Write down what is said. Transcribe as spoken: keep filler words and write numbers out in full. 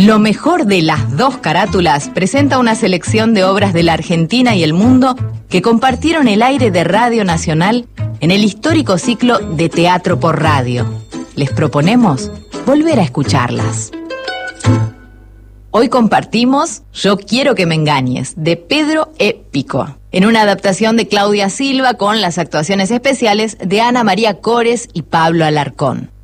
Lo mejor de las dos carátulas presenta una selección de obras de la Argentina y el mundo que compartieron el aire de Radio Nacional en el histórico ciclo de Teatro por Radio. Les proponemos volver a escucharlas. Hoy compartimos Yo quiero que me engañes, de Pedro E. Pico, en una adaptación de Claudia Silva con las actuaciones especiales de Ana María Cores y Pablo Alarcón.